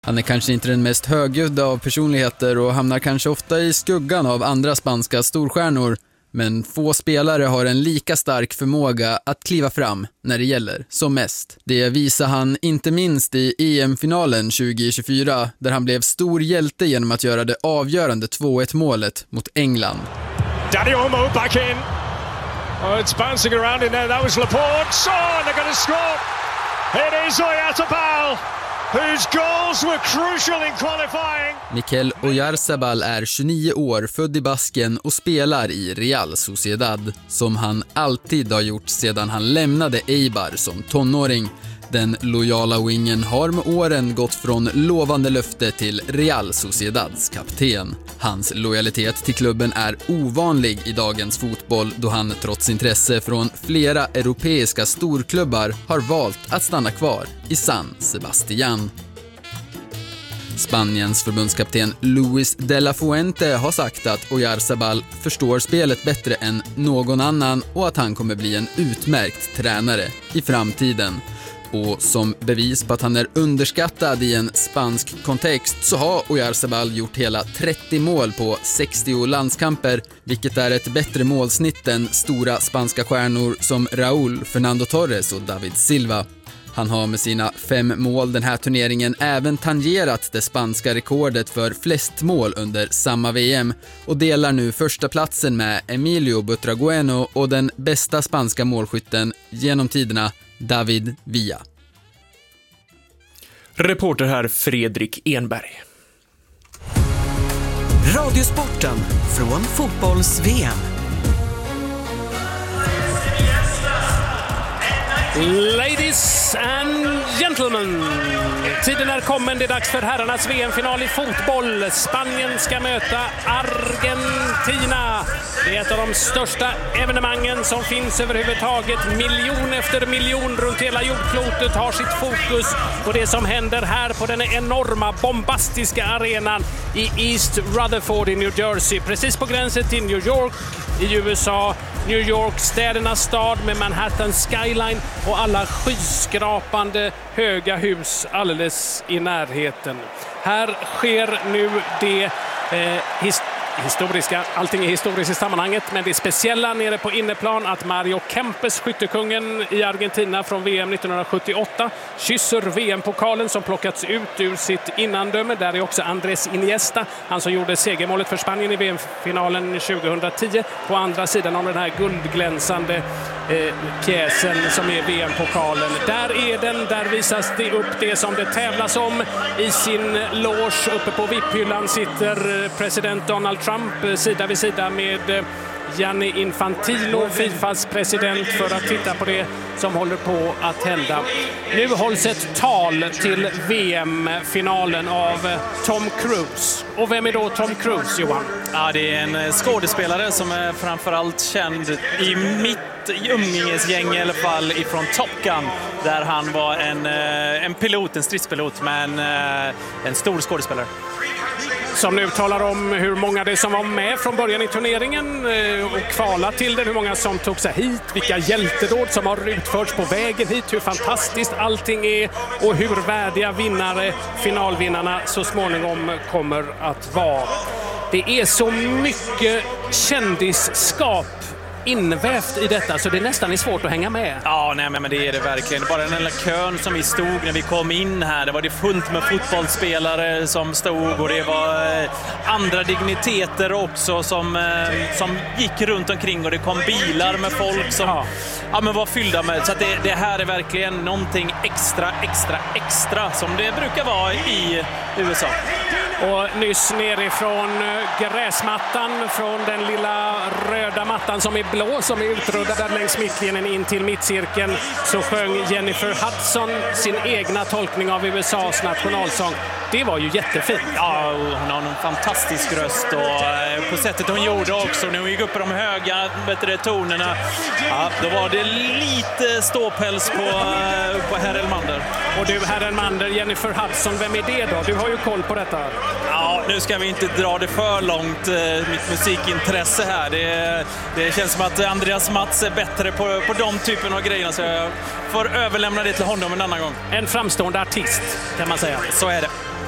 Han är kanske inte den mest högljudda av personligheter och hamnar kanske ofta i skuggan av andra spanska storstjärnor, men få spelare har en lika stark förmåga att kliva fram när det gäller som mest. Det visar han inte minst i EM-finalen 2024, där han blev stor hjälte genom att göra det avgörande 2-1-målet mot England. Dani Olmo back in. Oh, it's bouncing around in there. That was Laporte. Oh, they're going to score. It is Oyarzabal, whose goals were crucial in qualifying. Mikel Oyarzabal är 29 år, född i Basken och spelar i Real Sociedad, som han alltid har gjort sedan han lämnade Eibar som tonåring. Den lojala wingen har med åren gått från lovande löfte till Real Sociedads kapten. Hans lojalitet till klubben är ovanlig i dagens fotboll, då han trots intresse från flera europeiska storklubbar har valt att stanna kvar i San Sebastián. Spaniens förbundskapten Luis de la Fuente har sagt att Oyarzabal förstår spelet bättre än någon annan och att han kommer bli en utmärkt tränare i framtiden. Och som bevis på att han är underskattad i en spansk kontext så har Oyarzabal gjort hela 30 mål på 60 landskamper, vilket är ett bättre målsnitt än stora spanska stjärnor som Raúl, Fernando Torres och David Silva. Han har med sina 5 mål den här turneringen även tangerat det spanska rekordet för flest mål under samma VM och delar nu första platsen med Emilio Butragueno och den bästa spanska målskytten genom tiderna, David Villa. Reporter här Fredrik Enberg. Radiosporten från fotbolls-VM. Ladies and gentlemen, tiden är kommen, det är dags för herrarnas VM-final i fotboll. Spanien ska möta Argentina. Det är ett av de största evenemangen som finns överhuvudtaget. Miljon efter miljon runt hela jordklotet har sitt fokus på det som händer här på den enorma, bombastiska arenan i East Rutherford i New Jersey. Precis på gränsen till New York i USA. New York, städernas stad med Manhattan skyline och alla skyskrapande höga hus alldeles i närheten. Här sker nu det historiska, allting är historiskt i sammanhanget, men det speciella nere på inneplan att Mario Kempes, skyttekungen i Argentina från VM 1978, kysser VM-pokalen som plockats ut ur sitt innandöme. Där är också Andrés Iniesta, han som gjorde segermålet för Spanien i VM-finalen 2010, på andra sidan om den här guldglänsande pjäsen som är VM-pokalen. Där är den, där visas det upp det som det tävlas om. I sin loge uppe på VIP-hyllan sitter president Donald Trump sida vid sida med Gianni Infantino, Fifas president, för att titta på det som håller på att hända. Nu hålls ett tal till VM-finalen av Tom Cruise. Och vem är då Tom Cruise, Johan? Ja, det är en skådespelare som är framförallt känd i mitt umgängesgäng i alla fall ifrån Top Gun, där han var en pilot, en stridspilot, men en stor skådespelare. Som nu talar om hur många det som var med från början i turneringen och kvala till den, hur många som tog sig hit, vilka hjältedåd som har utförts på vägen hit, hur fantastiskt allting är och hur värdiga vinnare, finalvinnarna så småningom kommer att vara. Det är så mycket kändisskap invävt i detta så det nästan är svårt att hänga med. Ja, nej, men det är det verkligen. Bara den lilla kön som vi stod när vi kom in här, det var det fullt med fotbollsspelare som stod, och det var andra digniteter också som gick runt omkring, och det kom bilar med folk som men var fyllda med. Så att det här är verkligen någonting extra som det brukar vara i USA. Och nyss nerifrån gräsmattan, från den lilla röda mattan som är blå, som är utrullad där längs mittlinjen in till mittcirkeln, så sjöng Jennifer Hudson sin egna tolkning av USAs nationalsång. Det var ju jättefint. Ja, hon har en fantastisk röst, och på sättet hon gjorde också, när hon gick upp i de höga tonerna, då var det lite ståpäls på herr Elmander. Och du, herr Elmander, Jennifer Hudson, vem är det då? Du har ju koll på detta. Ja, nu ska vi inte dra det för långt, mitt musikintresse här. Det känns som att Andreas Mats är bättre på de typen av grejerna, så jag får överlämna det till honom en annan gång. En framstående artist, kan man säga. Så är det.